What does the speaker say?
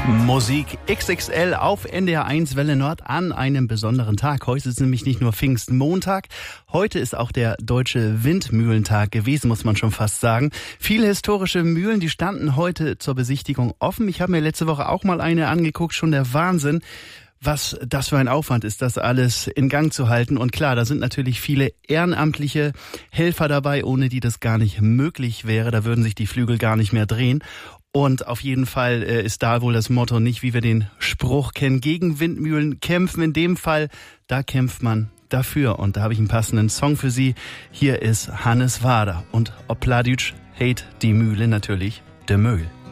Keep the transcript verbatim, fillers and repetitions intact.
Musik X X L auf N D R eins Welle Nord an einem besonderen Tag. Heute ist nämlich nicht nur Pfingstmontag, heute ist auch der Deutsche Windmühlentag gewesen, muss man schon fast sagen. Viele historische Mühlen, die standen heute zur Besichtigung offen. Ich habe mir letzte Woche auch mal eine angeguckt, schon der Wahnsinn, was das für ein Aufwand ist, das alles in Gang zu halten. Und klar, da sind natürlich viele ehrenamtliche Helfer dabei, ohne die das gar nicht möglich wäre. Da würden sich die Flügel gar nicht mehr drehen. Und auf jeden Fall äh, ist da wohl das Motto nicht, wie wir den Spruch kennen, gegen Windmühlen kämpfen. In dem Fall, da kämpft man dafür. Und da habe ich einen passenden Song für Sie. Hier ist Hannes Wader und Opladütsch heet die Mühle natürlich de Möhl.